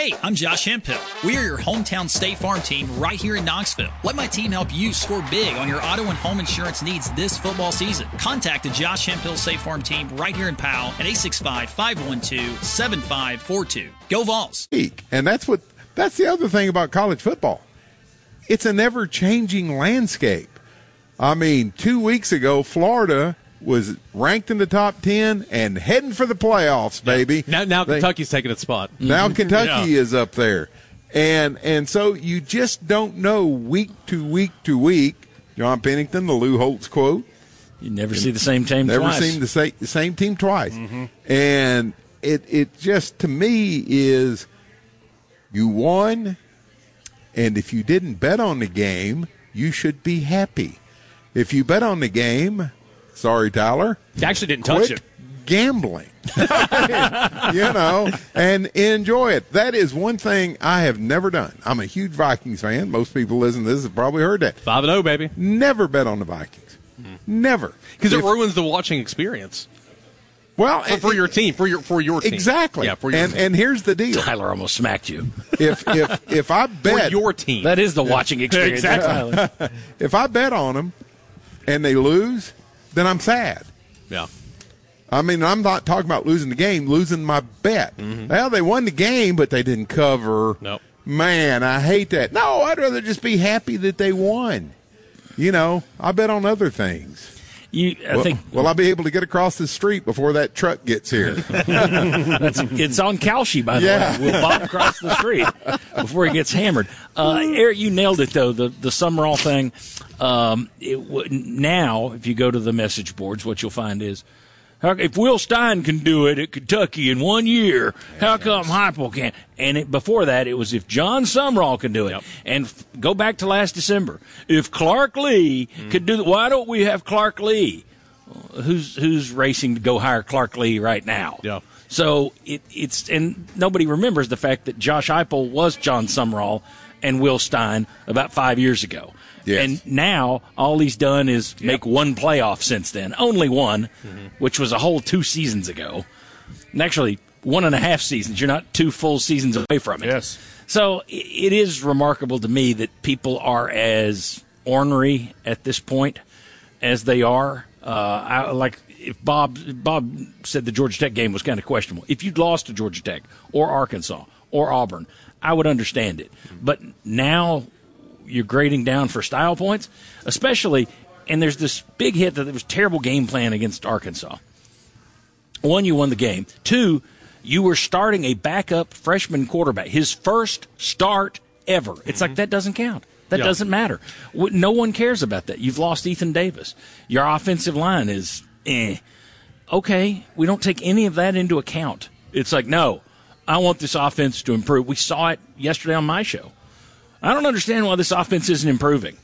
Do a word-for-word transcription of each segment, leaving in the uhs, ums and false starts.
Hey, I'm Josh Hemphill. We are your hometown State Farm team right here in Knoxville. Let my team help you score big on your auto and home insurance needs this football season. Contact the Josh Hemphill State Farm team right here in Powell at eight six five, five one two, seven five four two. Go Vols. And that's what that's the other thing about college football. It's an ever-changing landscape. I mean, two weeks ago, Florida was ranked in the top ten and heading for the playoffs, baby. Now, now they, Kentucky's taking its spot. Now Kentucky yeah. is up there. And and so you just don't know week to week to week. John Pennington, the Lou Holtz quote. You never see the same team never twice. Never seen the same, the same team twice. Mm-hmm. And it, it just, to me, is you won, and if you didn't bet on the game, you should be happy. If you bet on the game, sorry, Tyler. You actually didn't quit touch it. Gambling. You know, and enjoy it. That is one thing I have never done. I'm a huge Vikings fan. Most people listening to this have probably heard that. five and oh, baby. Never bet on the Vikings. Mm. Never. Because it ruins the watching experience. Well, for, for your team, for your for your team. Exactly. Yeah, for your and team. and here's the deal. Tyler almost smacked you. If if if I bet for your team, that is the watching experience. Exactly. If I bet on them and they lose, then I'm sad. Yeah. I mean, I'm not talking about losing the game, losing my bet. Mm-hmm. Well, they won the game, but they didn't cover. Nope. Man, I hate that. No, I'd rather just be happy that they won. You know, I bet on other things. You, I well, think. Will I be able to get across the street before that truck gets here? That's, it's on Kalshi, by the yeah. way. We'll bob across the street before he gets hammered. Uh, Eric, you nailed it, though, the, the Summerall thing. Um, it, now, if you go to the message boards, what you'll find is, if Will Stein can do it at Kentucky in one year, how come Heupel can't? And it, before that, it was if John Summerall can do it. Yep. And f- go back to last December. If Clark Lee mm. could do it, why don't we have Clark Lee? Who's who's racing to go hire Clark Lee right now? Yeah. So it, it's – and nobody remembers the fact that Josh Heupel was John Summerall and Will Stein about five years ago. Yes. And now all he's done is yep. make one playoff since then. Only one, mm-hmm. which was a whole two seasons ago. And actually, one and a half seasons. You're not two full seasons away from it. Yes. So it is remarkable to me that people are as ornery at this point as they are. Uh, I, like if Bob, Bob said the Georgia Tech game was kind of questionable. If you'd lost to Georgia Tech or Arkansas or Auburn, I would understand it. But now you're grading down for style points, especially, and there's this big hit that there was terrible game plan against Arkansas. One, you won the game. Two, you were starting a backup freshman quarterback, his first start ever. It's mm-hmm. like that doesn't count. That yeah. doesn't matter. No one cares about that. You've lost Ethan Davis. Your offensive line is eh. Okay, we don't take any of that into account. It's like, no, I want this offense to improve. We saw it yesterday on my show. I don't understand why this offense isn't improving.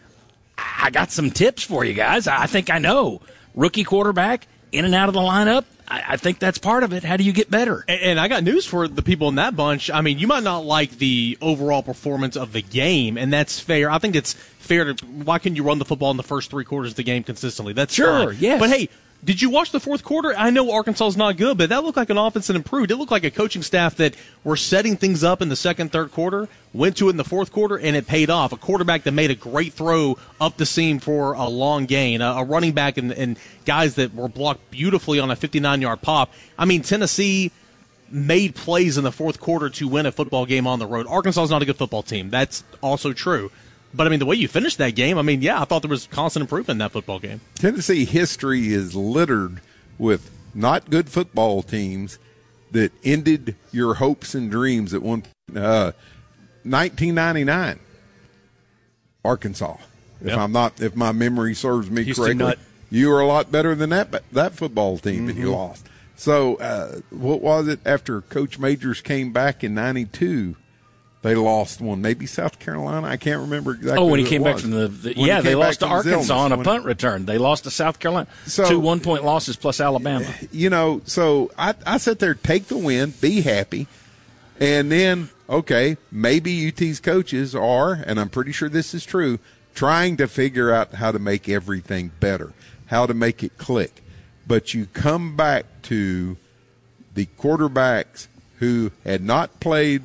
I got some tips for you guys. I think I know. Rookie quarterback, in and out of the lineup. I, I think that's part of it. How do you get better? And, and I got news for the people in that bunch. I mean, you might not like the overall performance of the game, and that's fair. I think it's fair to, why can you run the football in the first three quarters of the game consistently? That's sure, fine. yes. But hey, did you watch the fourth quarter? I know Arkansas is not good, but that looked like an offense that improved. It looked like a coaching staff that were setting things up in the second, third quarter, went to it in the fourth quarter, and it paid off. A quarterback that made a great throw up the seam for a long gain, a, a running back and, and guys that were blocked beautifully on a fifty-nine-yard pop. I mean, Tennessee made plays in the fourth quarter to win a football game on the road. Arkansas is not a good football team. That's also true. But, I mean, the way you finished that game, I mean, yeah, I thought there was constant improvement in that football game. Tennessee history is littered with not good football teams that ended your hopes and dreams at one uh, nineteen ninety-nine, Arkansas. If yep. I'm not, if my memory serves me Houston correctly, Nut. You were a lot better than that that football team mm-hmm. that you lost. So, uh, what was it after Coach Majors came back in ninety-two? They lost one, maybe South Carolina. I can't remember exactly. Oh, when who he came it back was. from the, the When yeah, he they came lost to back from Arkansas on a when, punt return. They lost to South Carolina. So, two one-point losses plus Alabama. You know, so I, I sit there, take the win, be happy, and then, okay, maybe U T's coaches are, and I'm pretty sure this is true, trying to figure out how to make everything better, how to make it click. But you come back to the quarterbacks who had not played